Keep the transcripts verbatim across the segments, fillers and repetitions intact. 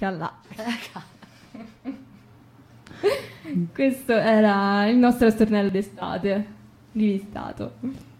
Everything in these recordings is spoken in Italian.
Callà. Questo era il nostro stornello d'estate, rivistato.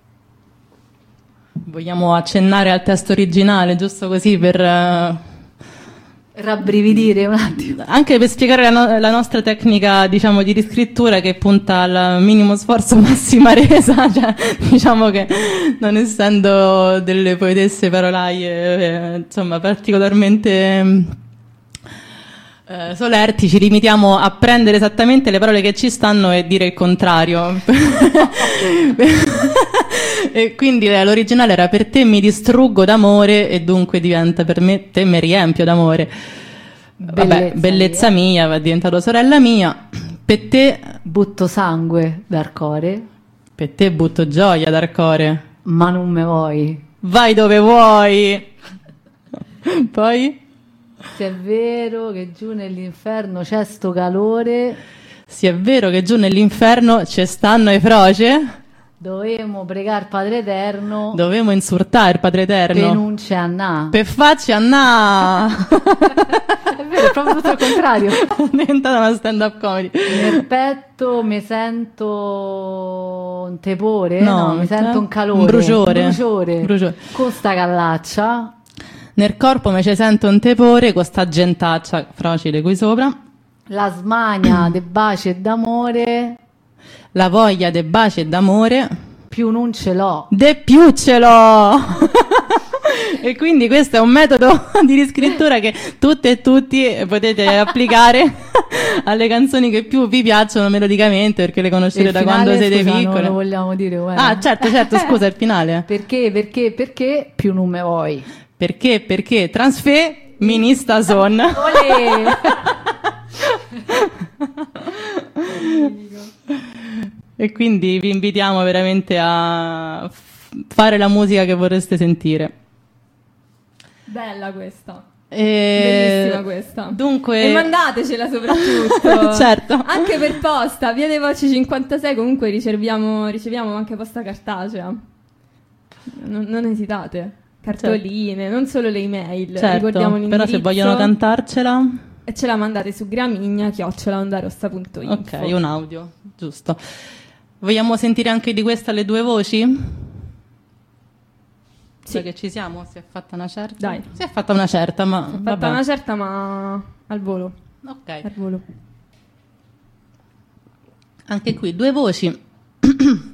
Vogliamo accennare al testo originale, giusto così per... Uh... rabbrividire un attimo, anche per spiegare la, no- la nostra tecnica, diciamo, di riscrittura, che punta al minimo sforzo, massima resa. Cioè, diciamo che non essendo delle poetesse parolaie eh, insomma particolarmente eh, solerti, ci limitiamo a prendere esattamente le parole che ci stanno e dire il contrario. E quindi l'originale era: per te mi distruggo d'amore e dunque diventa per me te mi riempio d'amore. Vabbè, bellezza, bellezza mia, va diventato sorella mia. Per te butto sangue dal core, per te butto gioia dal core, ma non me vuoi, vai dove vuoi. Poi se è vero che giù nell'inferno c'è sto calore, se è vero che giù nell'inferno ci stanno i froce, dovevamo pregare Padre Eterno, dovevamo insultare il Padre Eterno per non c'è annà, per faccia annà. È vero, è proprio tutto il contrario. È diventata una stand-up comedy. Nel petto mi sento un tepore, no, no mi sento eh? un calore, un bruciore. un bruciore, bruciore. Con sta callaccia. Nel corpo mi ci sento un tepore, con sta gentaccia frocile qui sopra. La smania de baci e d'amore, la voglia de baci e d'amore, più non ce l'ho, de più ce l'ho. E quindi questo è un metodo di riscrittura che tutte e tutti potete applicare alle canzoni che più vi piacciono melodicamente, perché le conoscete il da finale, quando siete scusa, piccole. Non lo vogliamo dire, guarda. Ah, certo, certo, scusa, il finale. Perché, perché, perché più non me vuoi. Perché, perché transfe minista son. Olè! E quindi vi invitiamo veramente a f- fare la musica che vorreste sentire. Bella questa. E... bellissima questa. Dunque... E mandatecela soprattutto. Certo. Anche per posta, via dei Voci cinquantasei, comunque riceviamo, riceviamo anche posta cartacea. Non, non esitate. Cartoline, certo. Non solo le email. Certo, ricordiamo l'indirizzo. Però se vogliono cantarcela... E ce la mandate su gramigna chiocciola ondarossa punto info. Ok, un audio, giusto. Vogliamo sentire anche di questa le due voci? Sì. Perché ci siamo? Si è fatta una certa? Dai. Si è fatta una certa, ma... Si è fatta vabbè. una certa, ma al volo. Ok. Al volo. Anche qui due voci.